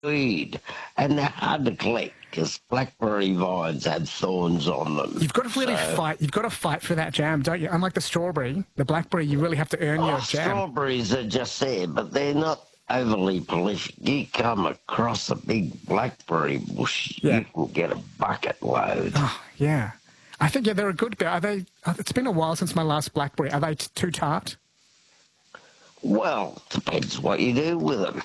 weed, and they're hard to collect because blackberry vines have thorns on them. You've got to really So- fight. You've got to fight for that jam, don't you? Unlike the strawberry, the blackberry, you really have to earn your jam. Strawberries are just there, but they're not overly prolific. You come across a big blackberry bush, Yeah. you can get a bucket load. Oh, yeah. I think, yeah, they're a good... Are they... It's been a while since my last blackberry. Are they too tart? Well, depends what you do with them.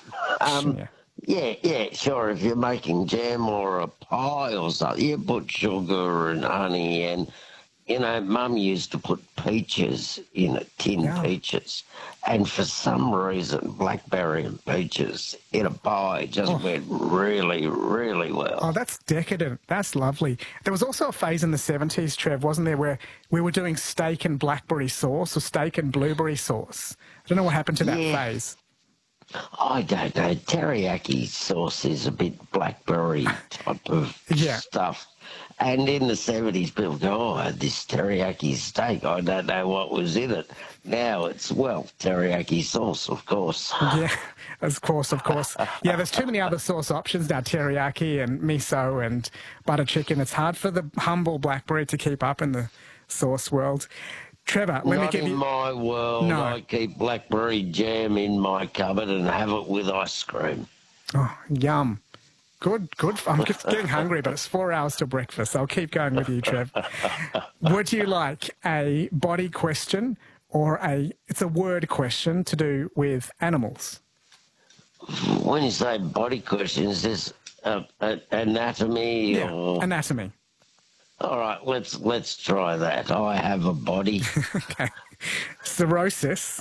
Yeah, sure. If you're making jam or a pie or something, you put sugar and honey and, you know, Mum used to put peaches in it, tinned peaches. And for some reason, blackberry and peaches in a pie just went really, really well. Oh, that's decadent. That's lovely. There was also a phase in the 70s, Trev, wasn't there, where we were doing steak and blackberry sauce or steak and blueberry sauce. I don't know what happened to that phase. I don't know. Teriyaki sauce is a bit blackberry type of stuff. And in the 70s, people go, I had this teriyaki steak. I don't know what was in it. Now it's, well, teriyaki sauce, of course. Yeah, of course. Yeah, there's too many other sauce options now, teriyaki and miso and butter chicken. It's hard for the humble blackberry to keep up in the sauce world. Trevor, let me give you... Not in my world. No. I keep blackberry jam in my cupboard and have it with ice cream. Oh, yum. Good. I'm just getting hungry, but it's 4 hours to breakfast. I'll keep going with you, Trev. Would you like a body question or it's a word question to do with animals? When you say body questions, is this anatomy? Yeah, or... anatomy. All right, let's try that. I have a body. Okay. Cirrhosis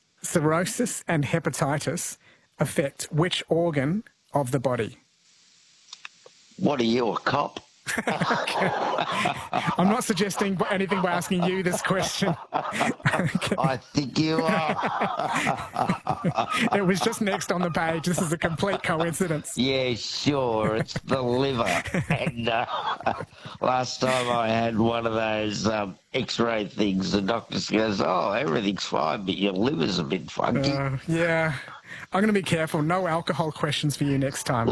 and hepatitis affect which organ of the body? What are you, a cop? I'm not suggesting anything by asking you this question. I think you are. It was just next on the page. This is a complete coincidence. Yeah, sure. It's the liver. And last time I had one of those X-ray things, the doctor goes, "Oh, everything's fine, but your liver's a bit funky." Yeah. I'm going to be careful. No alcohol questions for you next time.